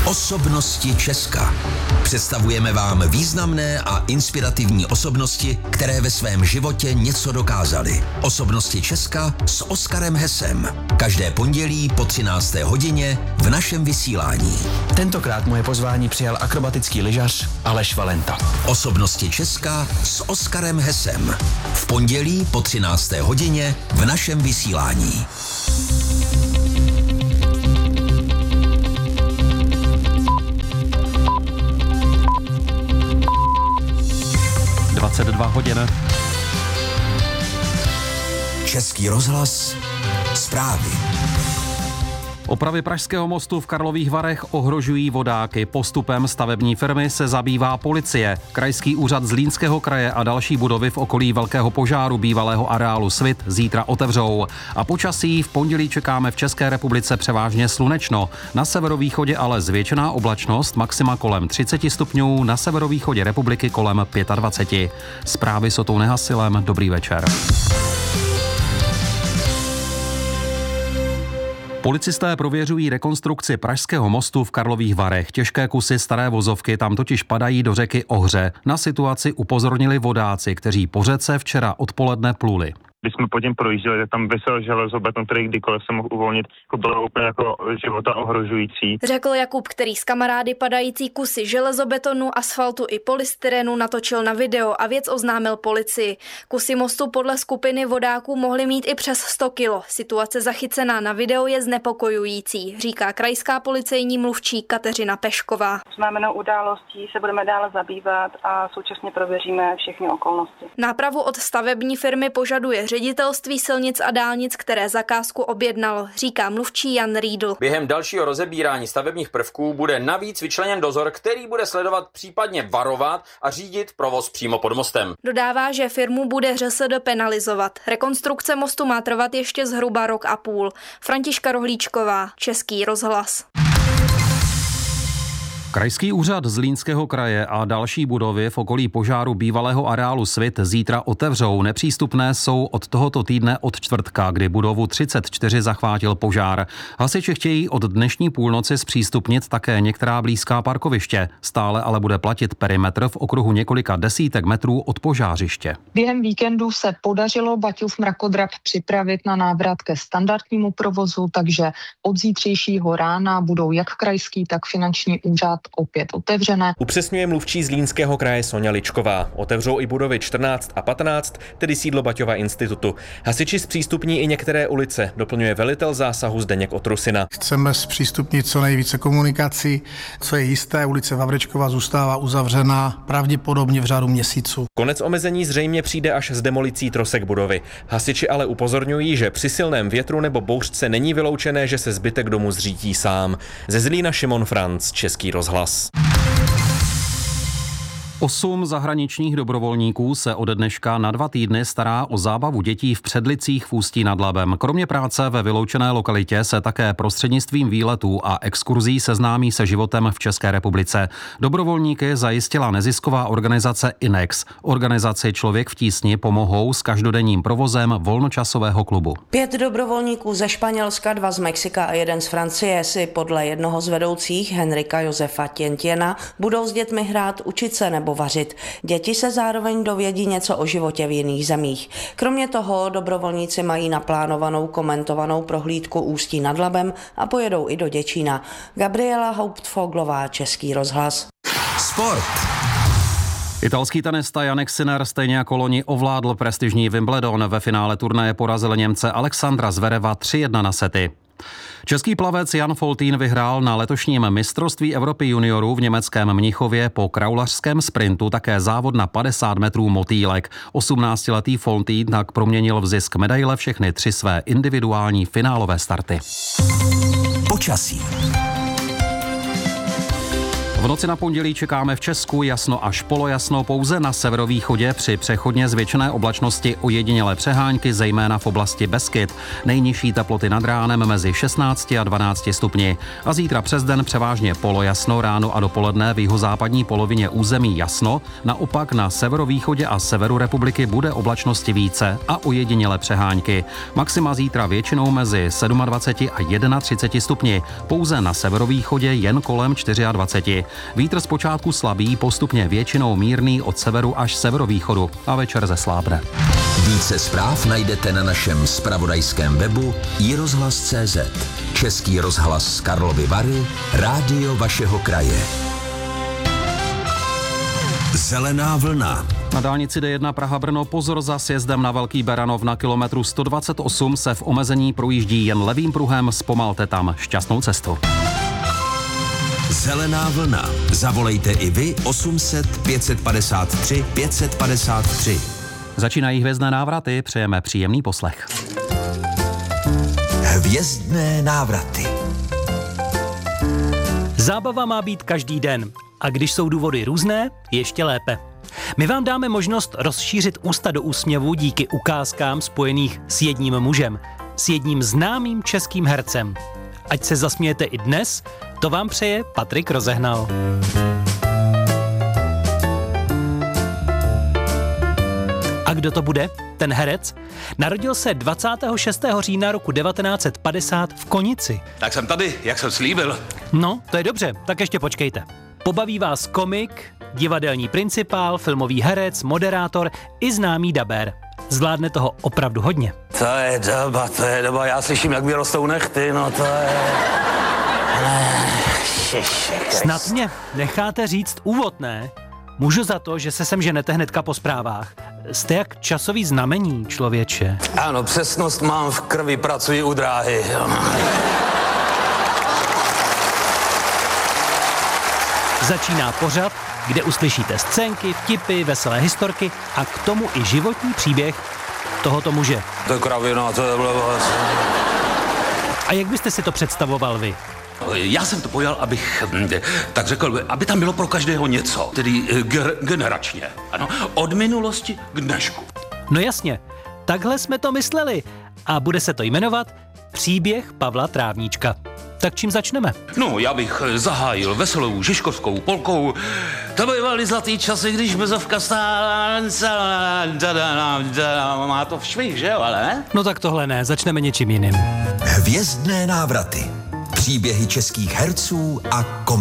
Osobnosti Česka. Představujeme vám významné a inspirativní osobnosti, které ve svém životě něco dokázaly. Osobnosti Česka s Oskarem Hesem. Každé pondělí po 13. hodině v našem vysílání. Tentokrát moje pozvání přijal akrobatický lyžař Aleš Valenta. Osobnosti Česka s Oskarem Hesem. V pondělí po 13. hodině v našem vysílání. hodin. Český rozhlas. Zprávy. Opravy Pražského mostu v Karlových Varech ohrožují vodáky. Postupem stavební firmy se zabývá policie. Krajský úřad Zlínského kraje a další budovy v okolí velkého požáru bývalého areálu Svit zítra otevřou. A počasí v pondělí čekáme v České republice převážně slunečno. Na severovýchodě ale zvětšená oblačnost, maxima kolem 30 stupňů, na severovýchodě republiky kolem 25. Zprávy s Otou Nehasilem. Dobrý večer. Policisté prověřují rekonstrukci Pražského mostu v Karlových Varech. Těžké kusy staré vozovky tam totiž padají do řeky Ohře. Na situaci upozornili vodáci, kteří po řece včera odpoledne pluli. Když jsme po něm projížděli, tak tam visel železobeton, který kdykoliv se mohl uvolnit, to bylo úplně jako života ohrožující. Řekl Jakub, který s kamarády padající kusy železobetonu, asfaltu i polystyrenu natočil na video a věc oznámil policii. Kusy mostu podle skupiny vodáků mohly mít i přes 100 kilo. Situace zachycená na videu je znepokojující, říká krajská policejní mluvčí Kateřina Pešková. Oznámenou událostí se budeme dále zabývat a současně prověříme všechny okolnosti. Nápravu od stavební firmy požaduje Ředitelství silnic a dálnic, které zakázku objednalo, říká mluvčí Jan Riedl. Během dalšího rozebírání stavebních prvků bude navíc vyčleněn dozor, který bude sledovat, případně varovat a řídit provoz přímo pod mostem. Dodává, že firmu bude ŘSD penalizovat. Rekonstrukce mostu má trvat ještě zhruba rok a půl. Františka Rohlíčková, Český rozhlas. Krajský úřad Zlínského kraje a další budovy v okolí požáru bývalého areálu Svit zítra otevřou. Nepřístupné jsou od tohoto týdne od čtvrtka, kdy budovu 34 zachvátil požár. Hasiči chtějí od dnešní půlnoci zpřístupnit také některá blízká parkoviště. Stále ale bude platit perimetr v okruhu několika desítek metrů od požářiště. Během víkendu se podařilo Baťův mrakodrap připravit na návrat ke standardnímu provozu, takže od zítřejšího rána budou jak krajský, tak finanční úřad opět otevřené. Upřesňuje mluvčí Zlínského kraje Soňa Ličková. Otevřou i budovy 14 a 15, tedy sídlo Baťova institutu. Hasiči zpřístupní i některé ulice, doplňuje velitel zásahu Zdeněk Otrusina. Chceme zpřístupnit co nejvíce komunikací. Co je jisté, ulice Vavrečkova zůstává uzavřená pravděpodobně v řádu měsíců. Konec omezení zřejmě přijde až s demolicí trosek budovy. Hasiči ale upozorňují, že při silném větru nebo bouřce není vyloučené, že se zbytek domu zřítí sám. Ze Zlína Šimon Franc, Český rozhlas. 8 zahraničních dobrovolníků se ode dneška na 2 týdny stará o zábavu dětí v Předlicích v Ústí nad Labem. Kromě práce ve vyloučené lokalitě se také prostřednictvím výletů a exkurzí seznámí se životem v České republice. Dobrovolníky zajistila nezisková organizace INEX. Organizaci Člověk v tísni pomohou s každodenním provozem volnočasového klubu. 5 dobrovolníků ze Španělska, 2 z Mexika a 1 z Francie si podle jednoho z vedoucích Henrika Josefa Tientiena budou s dětmi hrát, učit se nebo vařit. Děti se zároveň dovědí něco o životě v jiných zemích. Kromě toho dobrovolníci mají naplánovanou komentovanou prohlídku Ústí nad Labem a pojedou i do Děčína. Gabriela Hauptfoglová, Český rozhlas. Sport. Italský tenista Jannik Sinner stejně jako loni ovládl prestižní Wimbledon. Ve finále turnaje porazil Němce Alexandra Zvereva 3-1 na sety. Český plavec Jan Foltín vyhrál na letošním mistrovství Evropy juniorů v německém Mnichově po kraulařském sprintu také závod na 50 metrů motýlek. 18letý Foltín tak proměnil v zisk medaile všechny 3 své individuální finálové starty. Počasí. V V noci na pondělí čekáme v Česku jasno až polojasno, pouze na severovýchodě při přechodně zvětšené oblačnosti ojedinělé přehánky, zejména v oblasti Beskyd. Nejnižší teploty nad ránem mezi 16 a 12 stupni. A zítra přes den převážně polojasno, ráno a dopoledne v jihozápadní polovině území jasno, naopak na severovýchodě a severu republiky bude oblačnosti více a ojedinělé přehánky. Maxima zítra většinou mezi 27 a 31 stupni, pouze na severovýchodě jen kolem 24. Vítr zpočátku slabý, postupně většinou mírný od severu až severovýchodu a večer zeslábne. Více zpráv najdete na našem zpravodajském webu iRozhlas.cz. Český rozhlas Karlovy Vary, rádio vašeho kraje. Zelená vlna. Na dálnici D1 Praha-Brno pozor za sjezdem na Velký Beranov na kilometru 128 se v omezení projíždí jen levým pruhem, zpomalte tam, šťastnou cestu. Zelená vlna. Zavolejte i vy 800 553 553. Začínají hvězdné návraty, přejeme příjemný poslech. Hvězdné návraty. Zábava má být každý den. A když jsou důvody různé, ještě lépe. My vám dáme možnost rozšířit ústa do úsměvu díky ukázkám spojených s jedním mužem, s jedním známým českým hercem. Ať se zasmějete i dnes, to vám přeje Patrik Rozehnal. A kdo to bude? Ten herec? Narodil se 26. října roku 1950 v Konici. Tak jsem tady, jak jsem slíbil. No, to je dobře, tak ještě počkejte. Pobaví vás komik, divadelní principál, filmový herec, moderátor i známý dabér. Zvládne toho opravdu hodně. To je doba, já slyším, jak mi rostou nechty, no to je... Snad mě necháte říct úvod, ne? Můžu za to, že se sem ženete hnedka po zprávách. Jste jak časový znamení, člověče. Ano, přesnost mám v krvi, pracuji u dráhy. Začíná pořad, kde uslyšíte scénky, vtipy, veselé historky a k tomu i životní příběh tohoto muže. To je kravina, to je blbost. A jak byste si to představoval vy? Já jsem to pojal, abych tak řekl, aby tam bylo pro každého něco, tedy generačně. Ano, od minulosti k dnešku. No jasně, takhle jsme to mysleli. A bude se to jmenovat Příběh Pavla Trávníčka. Tak čím začneme? No, já bych zahájil veselou žižkovskou polkou. To bývaly zlatý časy, když bezovka stála... Má to švih, že jo, ale ne? No tak tohle ne, začneme něčím jiným. Hvězdné návraty. Příběhy českých herců a